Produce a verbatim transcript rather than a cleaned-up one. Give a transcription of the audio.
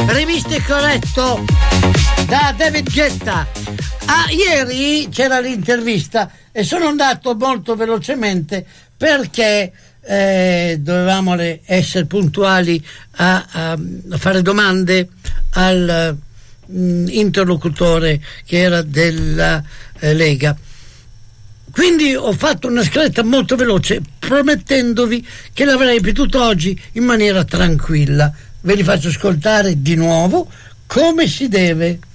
Rivisto e corretto da David Guetta. Ah, ieri c'era l'intervista e sono andato molto velocemente perché eh, dovevamo essere puntuali a, a, a fare domande al mh, interlocutore che era della eh, Lega. Quindi ho fatto una scaletta molto veloce promettendovi che l'avrei ripetuto oggi in maniera tranquilla. Ve li faccio ascoltare di nuovo come si deve.